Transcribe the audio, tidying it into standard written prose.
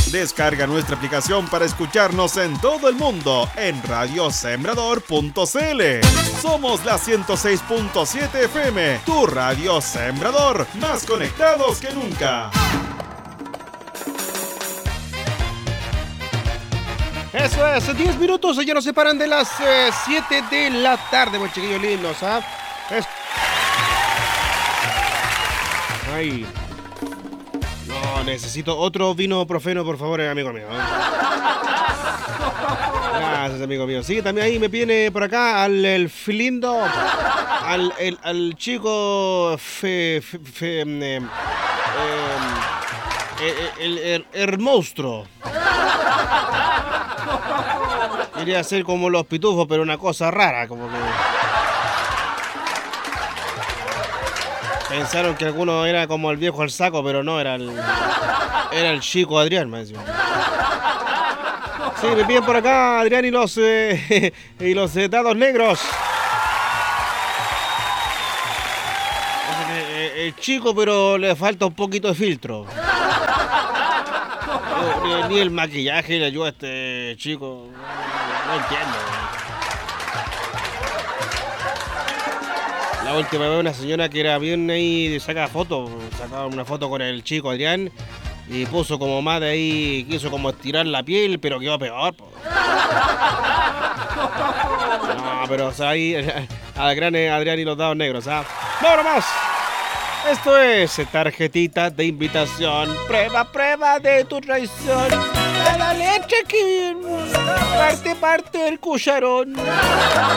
Descarga nuestra aplicación para escucharnos en todo el mundo en radiosembrador.cl. Somos la 106.7 FM, tu Radio Sembrador, más conectados que nunca. Eso es, 10 minutos ya nos separan de las 7 de la tarde, buen chiquillos lindos, ¿ah? Ay. No, necesito otro vino profeno, por favor, amigo mío. Gracias, amigo mío. Sí, también ahí me viene por acá al filindo, al chico el monstruo. Quería ser como los pitufos, pero una cosa rara, como que... Pensaron que alguno era como el viejo al saco, pero no, era el chico Adrián, me decía. Sí, me piden por acá Adrián y los dados negros. El chico, pero le falta un poquito de filtro. Ni el maquillaje le ayuda a este chico. No entiendo. La última vez una señora que era bien ahí, sacaba una foto con el chico Adrián y puso como más de ahí, quiso como estirar la piel, pero quedó peor. No, pero o sea, ahí al gran Adrián y los dados negros, ¿ah? ¡No, no más! Esto es tarjetita de invitación. Prueba de tu traición. A la leche que parte del cucharón.